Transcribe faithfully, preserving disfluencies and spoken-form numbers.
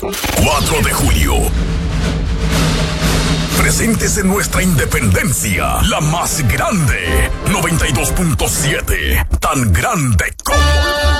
cuatro de julio. Presentes en nuestra independencia, la más grande, noventa y dos punto siete, tan grande como